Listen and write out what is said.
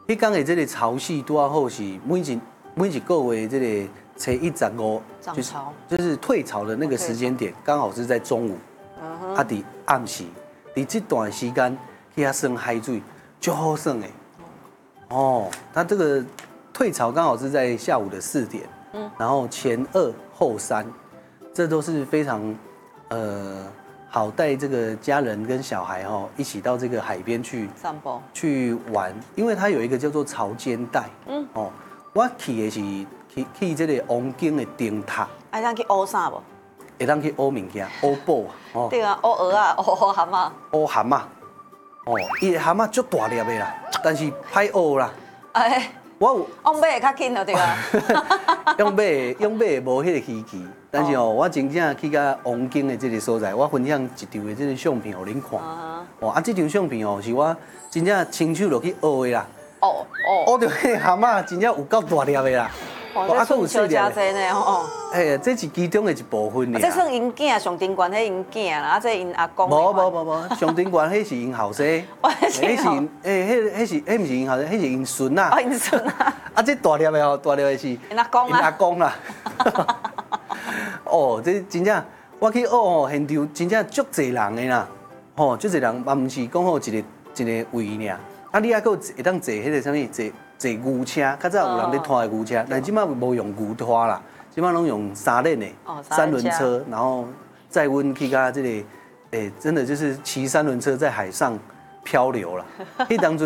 迄天的这个潮汐拄啊好是每一个月这个初115，就是退潮的那个时间点，刚好是在中午。啊，伫暗时，伫这段时间去遐耍海水，就好耍的。哦，它这个退潮刚好是在下午的4点，然后前2后3，这都是非常好带这个家人跟小孩一起到这个海边去散步去玩，因为它有一个叫做潮间带。我去的是去这个王景的灯塔。 爱当去乌啥无？ 会当去乌物件，乌宝啊。 对啊，乌鹅啊，乌蛤蟆。 乌蛤蟆，伊的蛤蟆足大粒的啦，但是歹乌啦。 哎， 我有用马会较紧了对啊。 用马无迄个稀奇，但是我真正去到王景的这个所在，我分享一张的这个相片互恁看。这张相片是我真正亲手落去学的啦。学到迄个蛤蟆真正有够大粒的啦。 这算小家济呢吼。 这是其中的一部分尔。 这算因囝上顶悬，迄因囝啦，啊，这因阿公。 无，上顶悬迄是因后生，迄是毋是因后生，迄是因孙啊。 因孙啊。 啊，这大粒的是因阿公啦。这真正我去学现场真正足侪人的啦，足侪人，嘛毋是讲一个位尔。啊，你还佫会当坐迄个啥物坐牛车，较早有人咧拖的牛车，但即摆无用牛拖啦，即摆拢用3轮的3轮车，然后载阮去到这个，真的就是骑3轮车在海上漂流啦。迄当阵